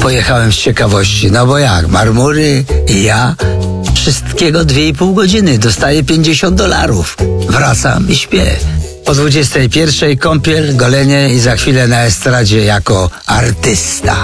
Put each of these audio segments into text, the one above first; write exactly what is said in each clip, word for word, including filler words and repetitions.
Pojechałem z ciekawości, no bo jak, marmury i ja, wszystkiego dwie i pół godziny, dostaję pięćdziesiąt dolarów. Wracam i śpię. Po dwudziestej pierwszej kąpiel, golenie i za chwilę na estradzie jako artysta.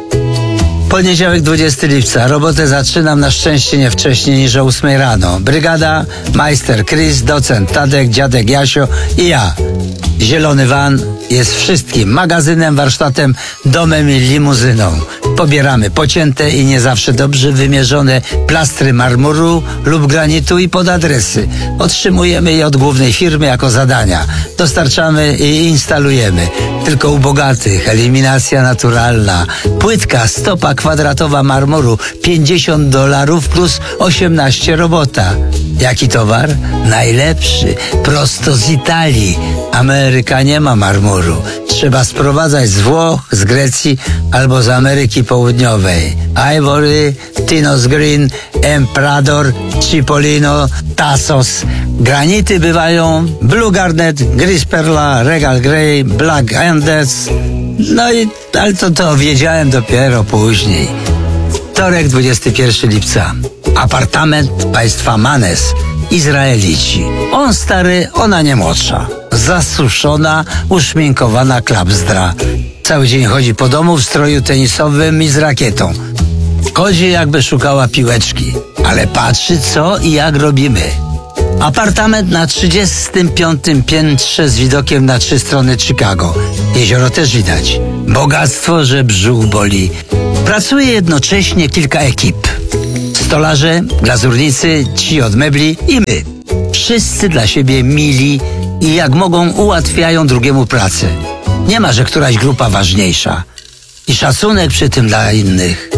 Poniedziałek dwudziestego lipca. Robotę zaczynam na szczęście nie wcześniej niż o ósmej rano. Brygada, majster Chris, docent Tadek, dziadek Jasio i ja. Zielony van jest wszystkim. Magazynem, warsztatem, domem i limuzyną. Pobieramy pocięte i nie zawsze dobrze wymierzone plastry marmuru lub granitu i pod adresy. Otrzymujemy je od głównej firmy jako zadania. Dostarczamy i instalujemy. Tylko u bogatych eliminacja naturalna. Płytka, stopa kwadratowa marmuru pięćdziesiąt dolarów plus osiemnaście robota. Jaki towar? Najlepszy. Prosto z Italii. Ameryka nie ma marmuru. Trzeba sprowadzać z Włoch, z Grecji albo z Ameryki Południowej. Ivory, Tinos Green, Emprador, Cipollino, Tassos. Granity bywają Blue Garnet, Gris Perla, Regal Grey, Black Andes. No i ale to, to wiedziałem dopiero później. Wtorek, dwudziestego pierwszego lipca. Apartament państwa Manes. Izraelici. On stary, ona nie młodsza. Zasuszona, uszminkowana klapzdra. Cały dzień chodzi po domu w stroju tenisowym i z rakietą. Chodzi, jakby szukała piłeczki. Ale patrzy, co i jak robimy. Apartament na trzydziestym piątym piętrze z widokiem na trzy strony Chicago. Jezioro też widać. Bogactwo, że brzuch boli. Pracuje jednocześnie kilka ekip. Stolarze, glazurnicy, ci od mebli i my. Wszyscy dla siebie mili i jak mogą ułatwiają drugiemu pracę. Nie ma, że któraś grupa ważniejsza. I szacunek przy tym dla innych.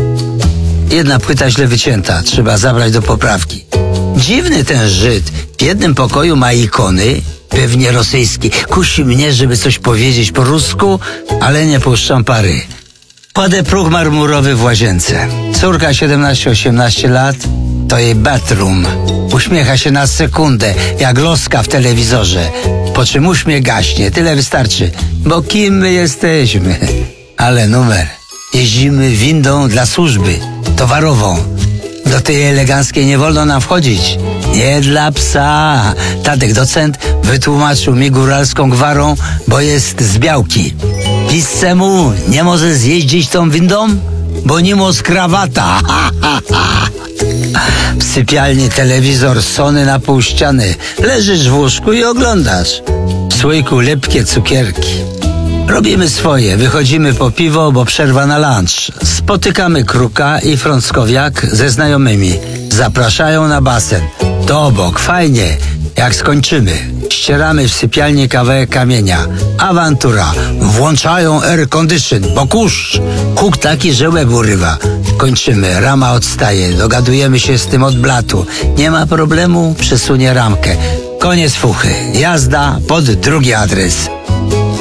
Jedna płyta źle wycięta, trzeba zabrać do poprawki. Dziwny ten Żyd. W jednym pokoju ma ikony, pewnie rosyjski. Kusi mnie, żeby coś powiedzieć po rusku, ale nie puszczam pary. Kładę próg marmurowy w łazience. Córka siedemnaście osiemnaście lat, to jej bathroom. Uśmiecha się na sekundę, jak loska w telewizorze. Po czym uśmiech gaśnie, tyle wystarczy. Bo kim my jesteśmy? Ale numer. Jeździmy windą dla służby, towarową. Do tej eleganckiej nie wolno nam wchodzić. Nie dla psa. Tadek docent wytłumaczył mi góralską gwarą, bo jest z Białki. Piscemu nie może zjeździć tą windą, bo nie ma skrawata. W sypialni telewizor Sony na pół ściany. Leżysz w łóżku i oglądasz. W słoiku lepkie cukierki. Robimy swoje, wychodzimy po piwo, bo przerwa na lunch. Spotykamy Kruka i Frąckowiak ze znajomymi. Zapraszają na basen. To obok, fajnie. Jak skończymy, ścieramy w sypialni kawałek kamienia. Awantura. Włączają air condition, bo kurz. Huk taki, że łeb urywa. Kończymy, rama odstaje. Dogadujemy się z tym od blatu. Nie ma problemu, przesunie ramkę. Koniec fuchy. Jazda pod drugi adres.